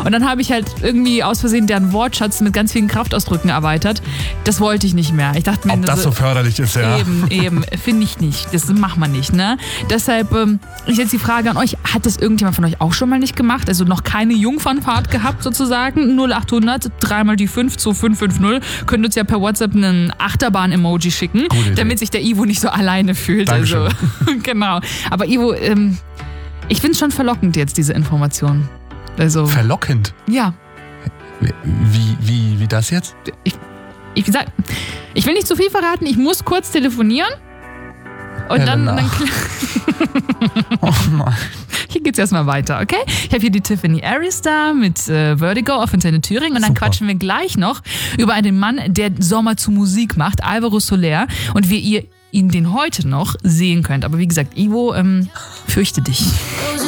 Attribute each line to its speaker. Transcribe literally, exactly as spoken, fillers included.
Speaker 1: Und dann habe ich halt irgendwie aus Versehen deren Wortschatz mit ganz vielen Kraftausdrücken erweitert. Das wollte ich nicht mehr. Ich dachte mir,
Speaker 2: ob das so förderlich ist, ja.
Speaker 1: Eben, eben, finde ich nicht. Das macht man nicht, ne? Deshalb ähm, ist jetzt die Frage an euch, hat das irgendjemand von euch auch schon mal nicht gemacht? Also noch keine Jungfernfahrt gehabt sozusagen? null acht hundert, dreimal die fünf zu fünf fünf null. Könnt uns ja per WhatsApp einen Achterbahn-Emoji schicken, damit sich der Ivo nicht so alleine fühlt.
Speaker 2: Dankeschön.
Speaker 1: Also, genau. Aber Ivo, ähm, ich finde es schon verlockend jetzt, diese Information. Also,
Speaker 2: verlockend?
Speaker 1: Ja.
Speaker 2: Wie, wie, wie das jetzt?
Speaker 1: Ich, ich, sag, ich will nicht zu viel verraten, ich muss kurz telefonieren. Und
Speaker 2: Helena.
Speaker 1: dann... dann
Speaker 2: Oh Mann.
Speaker 1: Hier geht's erstmal weiter, okay? Ich habe hier die Tiffany Aris da mit äh, Vertigo auf Antenne Thüringen und dann
Speaker 2: Super.
Speaker 1: quatschen wir gleich noch über einen Mann, der Sommer zu Musik macht, Alvaro Soler, und wie ihr ihn den heute noch sehen könnt. Aber wie gesagt, Ivo, ähm, fürchte dich.